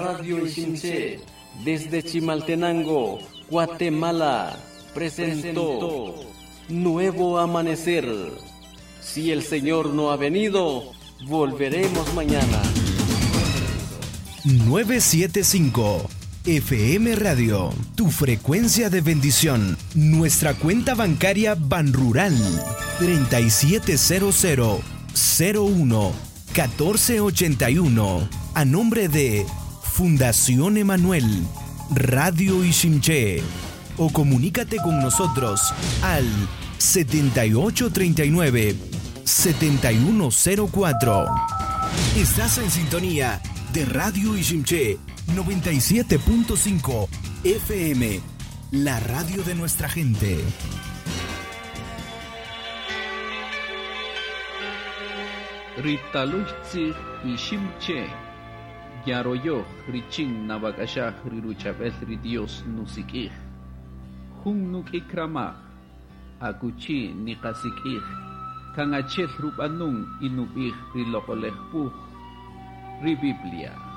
Radio Ishimché, desde Chimaltenango, Guatemala, presentó Nuevo Amanecer. Si el Señor no ha venido, volveremos mañana. 975 FM Radio, tu frecuencia de bendición. Nuestra cuenta bancaria Banrural 3700 01 1481, a nombre de Fundación Emanuel, Radio Ishimché. O comunícate con nosotros al 7839 7104. Estás en sintonía de Radio Ishimché 97.5 FM, la radio de nuestra gente. Ritaluchzi Ishimché, Yaroyo, Richin Navakasha, Riruchabel, Dios Nusikih, Hunnuk Ikrama, Akuchi Nikasikih, Kangachel Rupanung Inubih Rilokolehpu, Ribiblia.